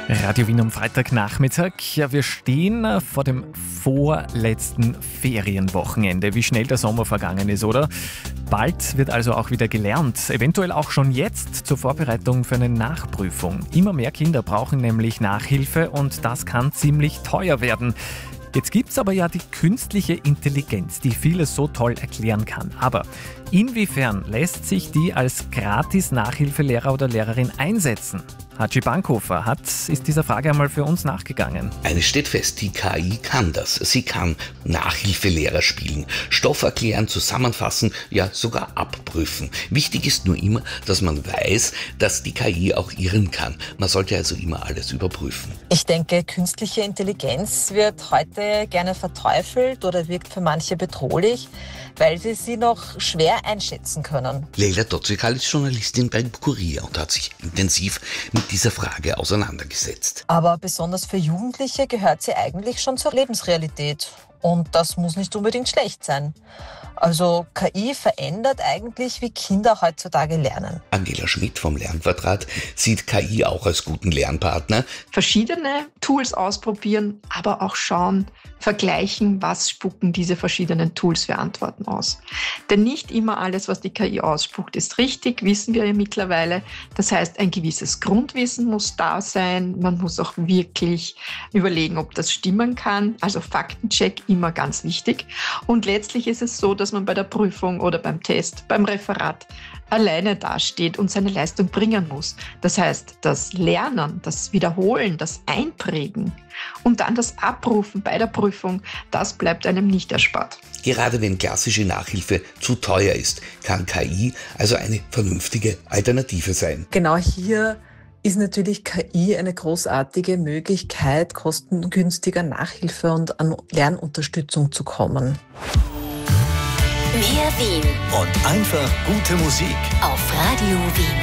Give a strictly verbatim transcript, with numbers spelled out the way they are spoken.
Radio Wien am Freitagnachmittag. Ja, wir stehen vor dem vorletzten Ferienwochenende. Wie schnell der Sommer vergangen ist, oder? Bald wird also auch wieder gelernt. Eventuell auch schon jetzt zur Vorbereitung für eine Nachprüfung. Immer mehr Kinder brauchen nämlich Nachhilfe und das kann ziemlich teuer werden. Jetzt gibt's aber ja die künstliche Intelligenz, die vieles so toll erklären kann. Aber inwiefern lässt sich die als Gratis-Nachhilfelehrer oder Lehrerin einsetzen? Hatschi Bankhofer hat, ist dieser Frage einmal für uns nachgegangen. Eines steht fest, die K I kann das. Sie kann Nachhilfelehrer spielen, Stoff erklären, zusammenfassen, ja sogar abprüfen. Wichtig ist nur immer, dass man weiß, dass die K I auch irren kann. Man sollte also immer alles überprüfen. Ich denke, künstliche Intelligenz wird heute gerne verteufelt oder wirkt für manche bedrohlich, weil sie sie noch schwer einschätzen können. Leila Dotzikal ist Journalistin beim Kurier und hat sich intensiv mit dieser Frage auseinandergesetzt. Aber besonders für Jugendliche gehört sie eigentlich schon zur Lebensrealität. Und das muss nicht unbedingt schlecht sein. Also K I verändert eigentlich, wie Kinder heutzutage lernen. Angela Schmidt vom Lernquadrat sieht K I auch als guten Lernpartner. Verschiedene Tools ausprobieren, aber auch schauen, vergleichen, was spucken diese verschiedenen Tools für Antworten aus. Denn nicht immer alles, was die K I ausspuckt, ist richtig, wissen wir ja mittlerweile. Das heißt, ein gewisses Grundwissen muss da sein. Man muss auch wirklich überlegen, ob das stimmen kann. Also Faktencheck immer ganz wichtig. Und letztlich ist es so, dass man bei der Prüfung oder beim Test, beim Referat alleine dasteht und seine Leistung bringen muss. Das heißt, das Lernen, das Wiederholen, das Einprägen und dann das Abrufen bei der Prüfung, das bleibt einem nicht erspart. Gerade wenn klassische Nachhilfe zu teuer ist, kann K I also eine vernünftige Alternative sein. Genau hier ist natürlich K I eine großartige Möglichkeit, kostengünstiger Nachhilfe und an Lernunterstützung zu kommen. Mehr Wien und einfach gute Musik auf Radio Wien.